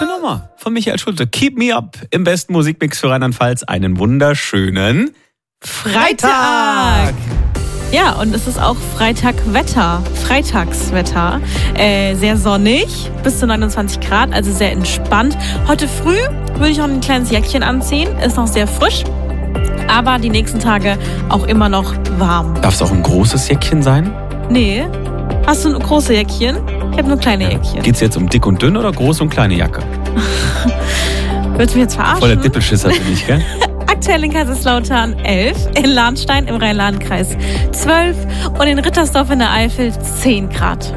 Gute Nummer von Michael Schulte. Keep Me Up im besten Musikmix für Rheinland-Pfalz. Einen wunderschönen Freitag! Ja, und es ist auch Freitagswetter. Sehr sonnig, bis zu 29 Grad, also sehr entspannt. Heute früh würde ich noch ein kleines Jäckchen anziehen, ist noch sehr frisch, aber die nächsten Tage auch immer noch warm. Darf es auch ein großes Jäckchen sein? Nee. Hast du ein großes Jäckchen? Ich habe nur kleine Jäckchen. Geht es jetzt um dick und dünn oder große und kleine Jacke? Willst du mich jetzt verarschen? Voll der Dippelschisser bin ich, gell? Aktuell in Kaiserslautern 11, in Lahnstein im Rhein-Lahn-Kreis 12 und in Rittersdorf in der Eifel 10 Grad.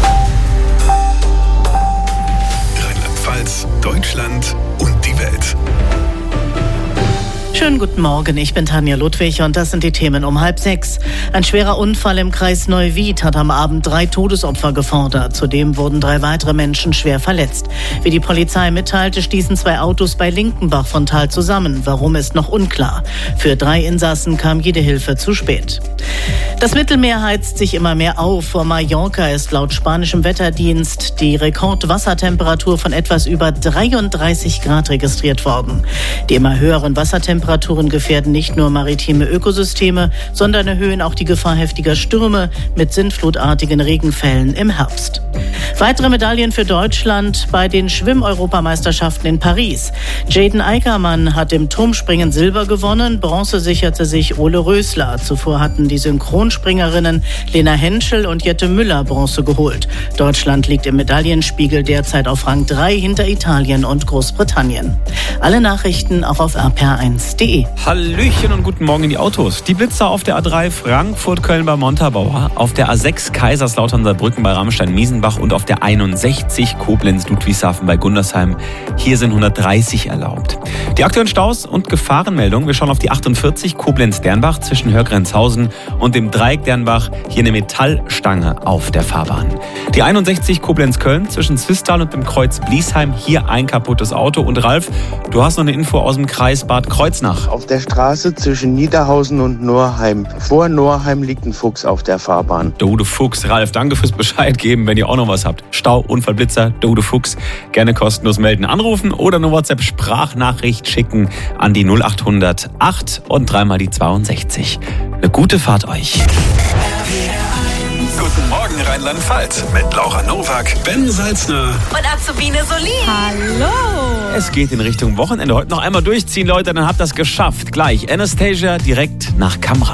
Rheinland-Pfalz, Deutschland und die Welt. Schönen guten Morgen, ich bin Tanja Ludwig und das sind die Themen um 5:30. Ein schwerer Unfall im Kreis Neuwied hat am Abend 3 Todesopfer gefordert. Zudem wurden 3 weitere Menschen schwer verletzt. Wie die Polizei mitteilte, stießen 2 Autos bei Linkenbach von Thal zusammen. Warum, ist noch unklar. Für 3 Insassen kam jede Hilfe zu spät. Das Mittelmeer heizt sich immer mehr auf. Vor Mallorca ist laut spanischem Wetterdienst die Rekordwassertemperatur von etwas über 33 Grad registriert worden. Die immer höheren Wassertemperaturen gefährden nicht nur maritime Ökosysteme, sondern erhöhen auch die Gefahr heftiger Stürme mit sintflutartigen Regenfällen im Herbst. Weitere Medaillen für Deutschland bei den Schwimm-Europameisterschaften in Paris. Jaden Eickermann hat im Turmspringen Silber gewonnen, Bronze sicherte sich Ole Rösler. Zuvor hatten die Synchronspringerinnen Lena Henschel und Jette Müller Bronze geholt. Deutschland liegt im Medaillenspiegel derzeit auf Rang 3 hinter Italien und Großbritannien. Alle Nachrichten auch auf rpr1.de. Hallöchen und guten Morgen in die Autos. Die Blitzer auf der A3 Frankfurt-Köln bei Montabaur, auf der A6 Kaiserslautern-Saarbrücken bei Ramstein-Miesenbach und auf der 61 Koblenz-Ludwigshafen bei Gundersheim. Hier sind 130 erlaubt. Die aktuellen Staus und Gefahrenmeldungen. Wir schauen auf die 48 Koblenz-Dernbach zwischen Hörgrenzhausen und dem Dreieck Dernbach. Hier eine Metallstange auf der Fahrbahn. Die 61 Koblenz-Köln zwischen Zwistal und dem Kreuz Bliesheim. Hier ein kaputtes Auto. Und Ralf, du hast noch eine Info aus dem Kreis Bad Kreuznach. Auf der Straße zwischen Niederhausen und Norheim. Vor Norheim liegt ein Fuchs auf der Fahrbahn. Dode Fuchs. Ralf, danke fürs Bescheid geben, wenn ihr auch noch was habt. Stau, Unfall, Blitzer, Dode Fuchs. Gerne kostenlos melden, anrufen oder eine WhatsApp-Sprachnachricht schicken an die 0800 8 und 3 mal die 62. Eine gute Fahrt euch. Guten Morgen Rheinland-Pfalz mit Laura Nowak, Ben Salzner Und Azubine Solin. Hallo. Es geht in Richtung Wochenende. Heute noch einmal durchziehen, Leute, dann habt ihr das geschafft. Gleich Anastasia direkt nach Kamera.